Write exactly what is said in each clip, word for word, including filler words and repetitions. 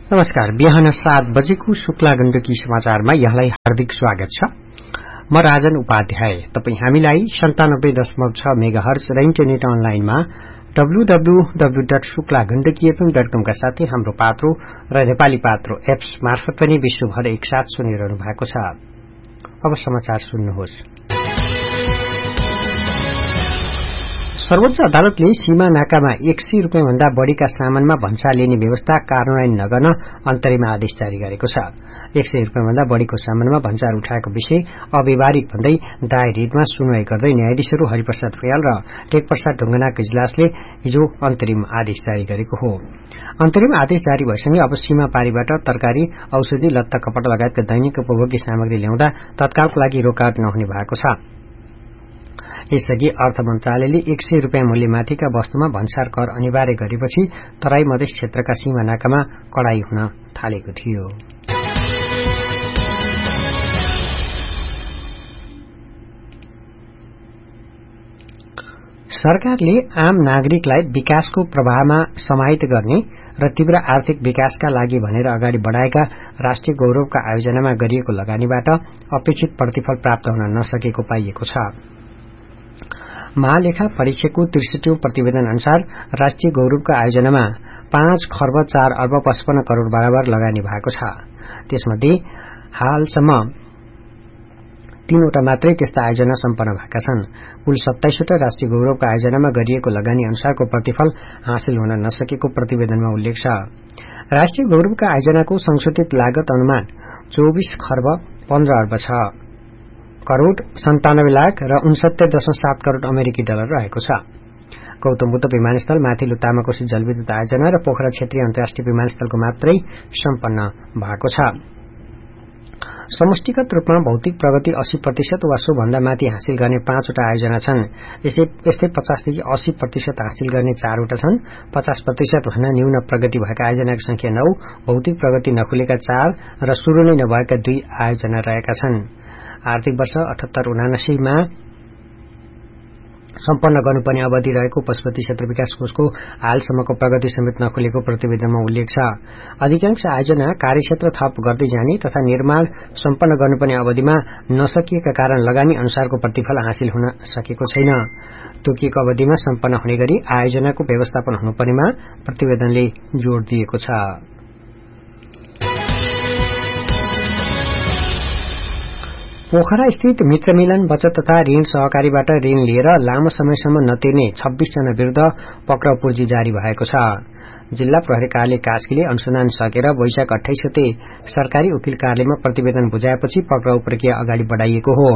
नमस्कार। बिहान सात बजेको शुक्ला गण्डकी समाचारमा यहाँलाई हार्दिक स्वागत छ। म राजन उपाध्याय। तपाई हामीलाई सन्तानब्बे दशमलव छ मेगाहर्ज र इन्टरनेट अनलाइनमा W W W dot Shukla Gandaki FM dot कम का साथै हाम्रो पात्रो र नेपाली पात्रो एप्स मार्फत पनि विश्वभर एकसाथ सुनिरहनु भएको छ। अब समाचार सुन्नुहोस्। सर्वोच्च अदालतले सीमा नाकामा एक सय रूपियाँ भन्दा बढ़ीका सामानमा भन्सा लिने व्यवस्था कार्यान्वयन नगर्न अन्तरिम आदेश जारी गरेको छ। एक सय रूपियाँ भन्दा बढ़ीको सामानमा भन्सार उठाएको विषय अव्यवहारिक भन्दै दायर रिटमा सुनवाई गर्दै न्यायाधीशहरू हरिप्रसाद फयाल र टेकप्रसाद ढुंगनाको इजलासले हिजो अन्तरिम आदेश जारी गरेको हो। अन्तरिम आदेश जारी भएसँगै अब सीमा पारीबाट तरकारी, औषधि, लत्ता, कपडा लगायतका दैनिक उपभोग्य सामग्री ल्याउँदा तत्कालको लागि रोकावट नहुने भएको छ। यसअघि अर्थ मन्त्रालयले एक सय रूपियाँ मूल्यमाथिका वस्तुमा भन्सार कर अनिवार्य गरेपछि तराई मधेस क्षेत्रका सीमा नाकामा कडाई हुन थालेको थियो। सरकारले आम नागरिकलाई विकासको प्रवाहमा समाहित गर्ने र तीव्र आर्थिक विकासका लागि भनेर अगाडि बढ़ाएका राष्ट्रिय गौरवका आयोजनामा गरिएको लगानीबाट अपेक्षित प्रतिफल प्राप्त हुन नसकेको पाइएको छ। महालेखा परीक्षकको त्रिसठौं प्रतिवेदन अनुसार राष्ट्रिय गौरवका आयोजनामा पाँच खर्ब चार अर्ब पचपन्न करोड़ बराबर लगानी भएको छ। त्यसमध्ये हालसम्म तीनवटा मात्रै त्यस्ता आयोजना सम्पन्न भएका छन्। कुल सत्ताइसवटा राष्ट्रिय गौरवका आयोजनामा गरिएको लगानी अनुसारको प्रतिफल हासिल हुन नसकेको प्रतिवेदनमा उल्लेख छ। राष्ट्रिय गौरवका आयोजनाको संशोधित लागत अनुमान चौबीस खर्ब पन्ध्र अर्ब छ करोड़ सन्तानब्बे लाख र उनसत्तर दशमलव सात करोड़ अमेरिकी डलर रहेको छ। गौतम बुद्ध विमानस्थल, माथिल्लो तामाकोशी जलविद्युत आयोजना र पोखरा क्षेत्रीय अन्तर्राष्ट्रिय विमानस्थलको मात्रै सम्पन्न भएको छ। समष्टिगत रूपमा भौतिक प्रगति अस्सी प्रतिशत वा सोभन्दा माथि हासिल गर्ने पाँचवटा आयोजना छन्। यस्तै पचासदेखि अस्सी प्रतिशत हासिल गर्ने चारवटा छन्। पचास प्रतिशत भन्दा न्यून प्रगति भएका आयोजनाको संख्या नौ, भौतिक प्रगति नखुलेका चार र शुरू नै नभएका दुई आयोजना रहेका छन्। आर्थिक वर्ष अठहत्तर उनासीमा सम्पन्न गर्नुपर्ने अवधि रहेको पशुपति क्षेत्र विकास कोषको हालसम्मको प्रगति समेत नखुलेको प्रतिवेदनमा उल्लेख छ। अधिकांश आयोजना कार्यक्षेत्र थप गर्दै जाने तथा निर्माण सम्पन्न गर्नुपर्ने अवधिमा नसकिएका कारण लगानी अनुसारको प्रतिफल हासिल हुन सकेको छैन। तोकिएको अवधिमा सम्पन्न हुने गरी आयोजनाको व्यवस्थापन हुनुपर्नेमा प्रतिवेदनले जोड़ दिएको छ। पोखरा स्थित मित्र मिलन बचत तथा ऋण सहकारीबाट ऋण लिएर लामो समयसम्म नतिर्ने छब्बीस जना विरूद्ध पक्राउ पूर्जी जारी भएको छ। जिल्ला प्रहरी कार्यालय कास्कीले अनुसन्धान सकेर वैशाख अठाइस गते सरकारी वकिल कार्यालयमा प्रतिवेदन बुझाएपछि पक्राउ प्रक्रिया अगाडि बढ़ाइएको हो।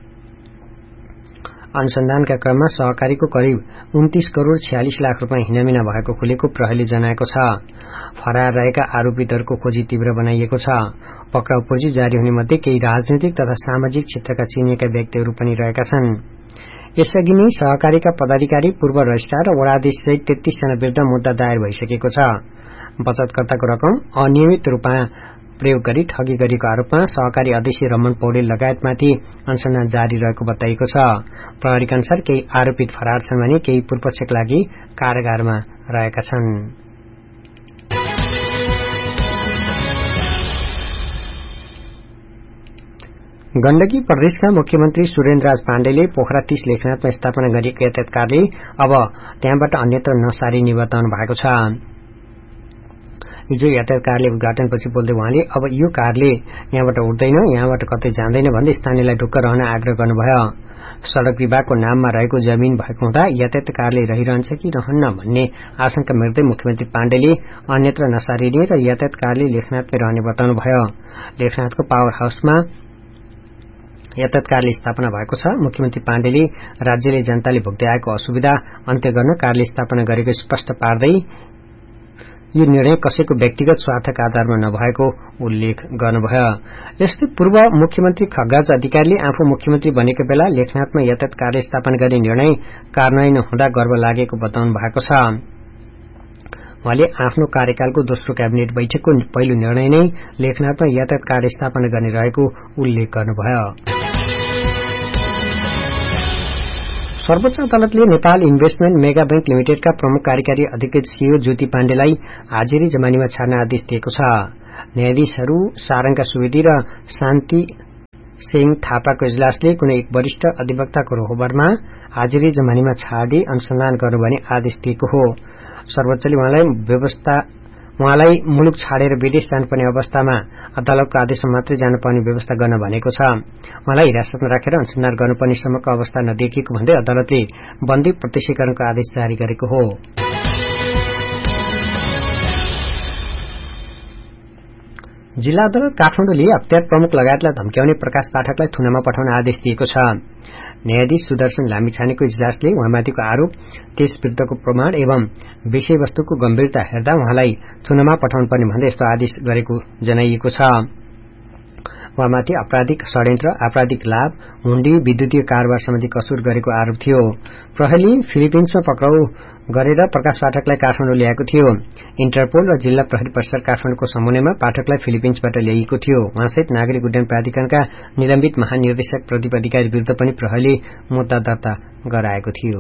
अनुसन्धानका क्रममा सहकारीको करिब उन्तीस करोड़ छयालिस लाख रूपियाँ हिनामिना भएको खुलेको प्रहरीले जनाएको छ। फरार रहेका आरोपितहरूको खोजी तीव्र बनाइएको छ। पक्राउ पूर्जी जारी हुने मध्ये केही राजनैतिक तथा सामाजिक क्षेत्रका चिनिएका व्यक्तिहरू पनि रहेका छन्। यसअघि नै सहकारीका पदाधिकारी, पूर्व रजिस्ट्रार र वडाधीश सहित तेत्तीस जना विरूद्ध मुद्दा दायर भइसकेको छ। बचतकर्ताको रकम अनियमित रूपमा प्रयोग गरी ठगी गरेको आरोपमा सहकारी अध्यक्ष रमन पौडेल लगायतमाथि अनुसन्धान जारी रहेको बताइएको छ। प्रहरीका अनुसार केही आरोपित फरार छन् भने केही पूर्वपक्षका लागि कारागारमा रहेका छन्। गण्डकी प्रदेशका मुख्यमन्त्री सुरेन्द्रराज पाण्डेले पोखरा तीस लेखनाथमा स्थापना गरिएको यातायात कार्यालय अब त्यहाँबाट अन्यत्र नसारिने बताउनु भएको छ। हिजो यातायात कार्यालय उद्घाटनपछि बोल्दै उहाँले अब यो कार्यालय यहाँबाट उठ्दैन, यहाँबाट कतै जाँदैन भन्दै स्थानीयलाई ढुक्क रहन आग्रह गर्नुभयो। सड़क विभागको नाममा रहेको जमिन भएको हुँदा यातायात कार्यालय रहिरहन्छ कि रहन्न भन्ने आशंका मेट्दै मुख्यमन्त्री पाण्डेले अन्यत्र नसारिने र यातायात कार्यालय लेखनाथमै रहने बताउनुभयो। लेखनाथको पावर हाउसमा यातायात कार्यालय स्थापना भएको छ। मुख्यमन्त्री पाण्डेले राज्यले जनताले भोग्दै आएको असुविधा अन्त्य गर्न कार्यालय स्थापना गरेको स्पष्ट पार्दै यो निर्णय कसैको व्यक्तिगत स्वार्थका आधारमा नभएको उल्लेख गर्नुभयो। यस्तै पूर्व मुख्यमन्त्री खगराज अधिकारीले आफू मुख्यमन्त्री बनेको बेला लेखनाथमा यातायात कार्यालय स्थापना गर्ने निर्णय कार्यान्वयन हुँदा गर्व लागेको बताउनु भएको छ। उहाँले आफ्नो कार्यकालको दोस्रो क्याबिनेट बैठकको पहिलो निर्णय नै लेखनाथमा यातायात कार्यालय स्थापना गर्ने रहेको उल्लेख गर्नुभयो। सर्वोच्च अदालतले नेपाल इन्भेस्टमेन्ट मेगा बैंक लिमिटेडका प्रमुख कार्यकारी अधिकृत सीईओ ज्योति पाण्डेलाई हाजिरी जमानीमा छाड्न आदेश दिएको छ। न्यायाधीशहरू सारंगा सुवेदी र शान्ति सिंह थापाको इजलासले कुनै एक वरिष्ठ अधिवक्ताको रोहबरमा हाजिरी जमानीमा छाडी अनुसन्धान गर्नु भनी आदेश दिएको हो। सर्वोच्चले उहाँलाई व्यवस्था उहाँलाई मुलुक छाडेर विदेश जानुपर्ने अवस्थामा अदालतको आदेशमा मात्रै जानुपर्ने व्यवस्था गर्न भनेको छ। उहाँलाई हिरासतमा राखेर अनुसन्धान गर्नुपर्ने सम्मको अवस्था नदेखिएको भन्दै अदालतले बन्दी प्रत्यक्षीकरणको आदेश जारी गरेको हो। जिल्ला अदालत काठमाडौँले अख्तियार प्रमुख लगायतलाई धम्क्याउने प्रकाश पाठकलाई थुनामा पठाउन आदेश दिएको छ। न्यायाधीश सुदर्शन लामिछानेको इजलासले उहाँमाथिको आरोप, त्यस विरुद्धको प्रमाण एवं विषयवस्तुको गम्भीरता हेर्दा उहाँलाई थुनामा पठाउनु पर्ने भन्दै यस्तो आदेश गरेको जनाइएको छ। उहाँमाथि आपराधिक षड्यन्त्र, आपराधिक लाभ, हुण्डी, विद्युतीय कारोबार सम्बन्धी कसुर गरेको आरोप थियो। प्रहरीले फिलिपिन्समा पक्राउ गरेर प्रकाश पाठकलाई काठमाडौँ ल्याएको थियो। इन्टरपोल र जिल्ला प्रहरी परिसर काठमाडौँको समन्वयमा पाठकलाई फिलिपिन्सबाट ल्याइएको थियो। उहाँसहित नागरिक उड्डयन प्राधिकरणका निलम्बित महानिर्देशक प्रदीप अधिकारी विरूद्ध पनि प्रहरीले मुद्दा दर्ता गराएको थियो।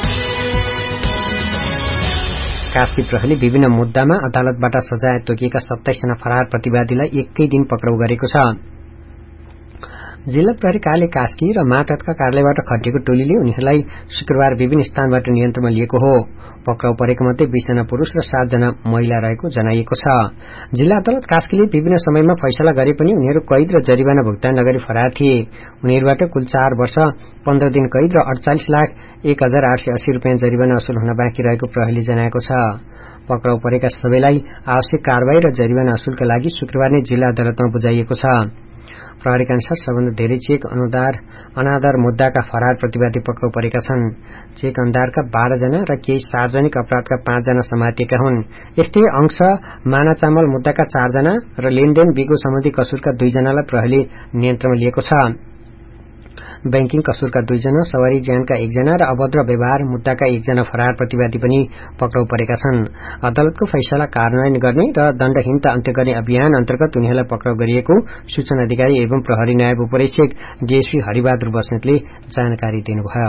कास्की प्रहरीले विभिन्न मुद्दामा अदालतबाट सजाय तोकिएका सत्ताइस जना फरार प्रतिवादीलाई एकै दिन पक्राउ गरेको छ। जिल्ला प्रहरी कार्यालय कास्की र मातहतका कार्यालयबाट खटिएको टोलीले उनीहरूलाई शुक्रबार विभिन्न स्थानबाट नियन्त्रणमा लिएको हो। पक्राउ परेको मध्ये बीस जना पुरूष र सात जना महिला रहेको जनाइएको छ। जिल्ला अदालत कास्कीले विभिन्न समयमा फैसला गरे पनि उनीहरू कैद र जरिवाना भुक्तान नगरी फरार थिए। उनीहरूबाट कुल चार वर्ष पन्ध्र दिन कैद र अडचालिस लाख एक हजार आठ सय अस्सी रूपियाँ जरिवाना असुल हुन बाँकी रहेको प्रहरीले जनाएको छ। पक्राउ परेका सबैलाई आवश्यक कारवाही र जरिवाना असुलका लागि शुक्रबार नै जिल्ला अदालतमा बुझाइएको छ। प्रहरीका अनुसार सबभन्दा धेरै चेक अनुदार अनादर मुद्दाका फरार प्रतिवादी पक्राउ परेका छन्। चेक अनुदारका बाह्र जना र केही सार्वजनिक अपराधका पाँच जना समातिएका हुन्। यस्तै अंश माना चामल मुद्दाका चार जना र लेनदेन बिगो सम्बन्धी कसुरका दुई जनालाई प्रहरीले नियन्त्रणमा लिएको छ। बैंकिङ कसुरका दुईजना, सवारी ज्यानका एकजना र अभद्र व्यवहार मुद्दाका एकजना फरार प्रतिवादी पनि पक्राउ परेका छन्। अदालतको फैसला कार्यान्वयन गर्ने र दण्डहीनता अन्त्य गर्ने अभियान अन्तर्गत उनीहरूलाई पक्राउ गरिएको सूचना अधिकारी एवं प्रहरी नायब उपरीक्षक डीएसपी हरिबहादुर बस्नेतले जानकारी दिनुभयो।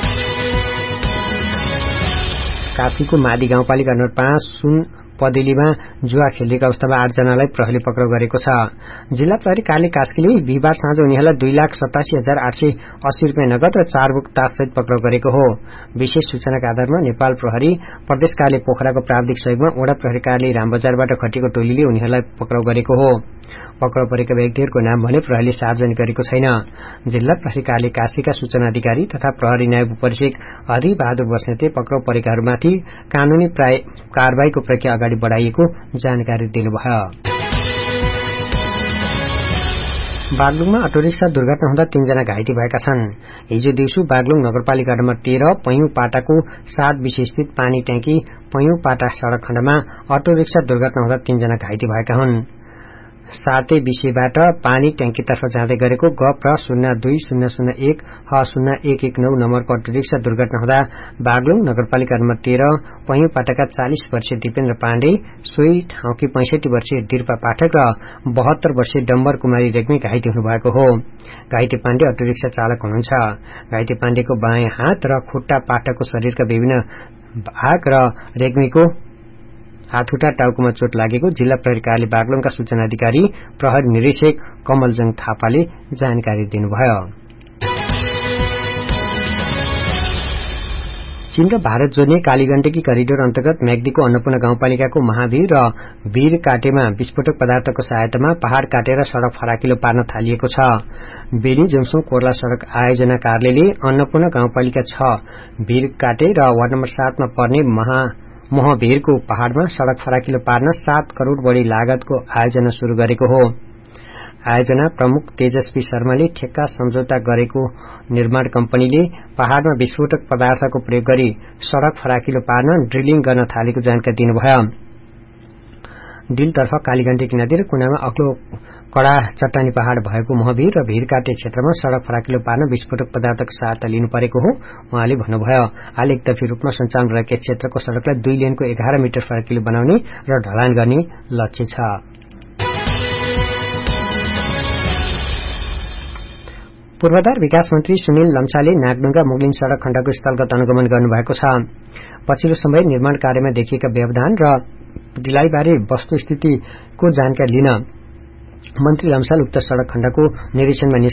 कास्कीको मादी गाउँपालिका नम्बर पाँच सुन पदेलीमा जुवा खेलिएको अवस्थामा आठ जनालाई प्रहरीले पक्राउ गरेको छ। जिल्ला प्रहरी कार्यालय कास्कीले बिहिबार साँझ उनीहरूलाई दुई लाख सतासी हजार आठ सय अस्सी रूपियाँ नगद र चार बुक ताससहित पक्राउ गरेको हो। विशेष सूचनाका आधारमा नेपाल प्रहरी प्रदेश कार्यालय पोखराको प्राविधिक सहयोगमा वडा प्रहरी कार्यालय रामबजारबाट खटिएको टोलीले उनीहरूलाई पक्राउ गरेको हो। पक्राउ परेका व्यक्तिहरूको नाम भने प्रहरीले सार्वजनिक गरेको छैन। जिल्ला प्रहरी कार्यालय कास्कीका सूचना अधिकारी तथा प्रहरी नायब उपरीक्षक हरिबहादुर बस्नेतले पक्राउ परेकाहरूमाथि कानूनी कार्यवाहीको प्रक्रिया अगाडि बढ़ाइएको जानकारी दिनुभयो। बागलुङमा अटोरिक्सा दुर्घटना हुँदा तीनजना घाइते भएका छन्। हिजो दिउँसो बागलुङ नगरपालिका नम्बर तेह्र पैयुँ पाटाको सात विषय स्थित पानी ट्याङ्की पैयुँ पाटा सड़क खण्डमा अटोरिक्सा दुर्घटना हुँदा तीनजना घाइते भएका हुन्। सातै विषयबाट पानी ट्याङ्कीतर्फ जाँदै गरेको ग प्र शून्य दुई शून्य शून्य एक ह शून्य एक एक नौ नम्बरको अटोरिक्सा दुर्घटना हुँदा बागलुङ नगरपालिका नम्बर तेह्र पैयुँ पाटाका चालिस वर्षीय दिपेन्द्र पाण्डे, सोही ठाउँकी पैंसठी वर्षीय दिर्पा पाठक र बहत्तर वर्षीय डम्बर कुमारी रेग्मी घाइते हुनुभएको हो। घाइते पाण्डे अटोरिक्सा चालक हुनुहुन्छ। घाइते पाण्डेको बायाँ हात र खुट्टा, पाठकको शरीरका विभिन्न भाग र रेग्मीको हातखुट्टा टाउकोमा चोट लागेको जिल्ला प्रहरी कार्यालय बागलुङका सूचना अधिकारी प्रहरी निरीक्षक कमलजङ थापाले जानकारी दिनुभयो। चीन र भारत जोड्ने कालीगण्डकी करिडोर अन्तर्गत म्याग्दीको अन्नपूर्ण गाउँपालिकाको महावीर र वीर काटेमा विस्फोटक पदार्थको सहायतामा पहाड़ काटेर सड़क फराकिलो पार्न थालिएको छ। बेनी जोमसोङ कोर्ला सड़क आयोजना कार्यालयले अन्नपूर्ण गाउँपालिका छ वीर काटे र वार्ड नम्बर सातमा पर्ने महा मोहभीरको पहाड़मा सड़क फराकिलो पार्न सात करोड़ बढ़ी लागतको आयोजना शुरू गरेको हो। आयोजना प्रमुख तेजस्वी शर्माले ठेक्का सम्झौता गरेको निर्माण कम्पनीले पहाड़मा विस्फोटक पदार्थको प्रयोग गरी सड़क फराकिलो पार्न ड्रिलिङ गर्न थालेको जानकारी दिनुभयो। डिलतर्फ कालीगण्डकी नदी र कुनामा अग्लो कड़ा चट्टानी पहाड़ भएको मोहभीर र भीरकाटे क्षेत्रमा सड़क फराकिलो पार्न विस्फोटक पदार्थको सहायता लिनु परेको हो उहाँले भन्नुभयो। हाल एकतर्फी रूपमा सञ्चालन रहेको क्षेत्रको सड़कलाई दुई लेनको एघार मिटर फराकिलो बनाउने र ढलान गर्ने लक्ष्य छ। पूर्वाधार विकास मन्त्री सुनिल लम्साले नागडुङ्गा मुगलिन सड़क खण्डको स्थलगत अनुगमन गर्नुभएको छ। पछिल्लो समय निर्माण कार्यमा देखिएका व्यवधान र ढिलाइबारे वस्तुस्थितिको जानकारी लिन मन्त्री लम्साल उक्त सड़क खण्डको निरीक्षणमा